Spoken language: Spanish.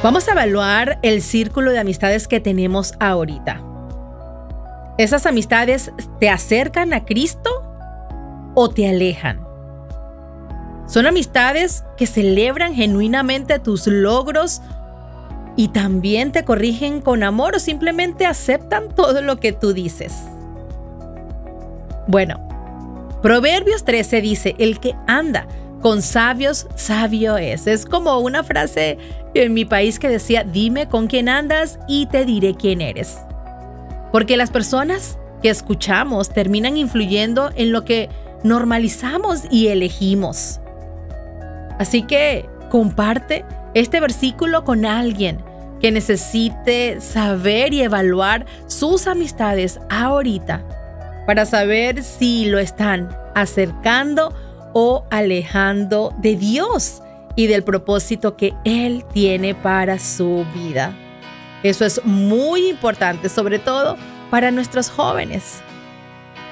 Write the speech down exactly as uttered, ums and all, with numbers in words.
Vamos a evaluar el círculo de amistades que tenemos ahorita. ¿Esas amistades te acercan a Cristo o te alejan? ¿Son amistades que celebran genuinamente tus logros y también te corrigen con amor o simplemente aceptan todo lo que tú dices? Bueno, Proverbios trece dice, el que anda con sabios, sabio es. Es como una frase en mi país que decía, dime con quién andas y te diré quién eres. Porque las personas que escuchamos terminan influyendo en lo que normalizamos y elegimos. Así que comparte este versículo con alguien que necesite saber y evaluar sus amistades ahorita para saber si lo están acercando o alejando de Dios y del propósito que Él tiene para su vida. Eso es muy importante, sobre todo para nuestros jóvenes.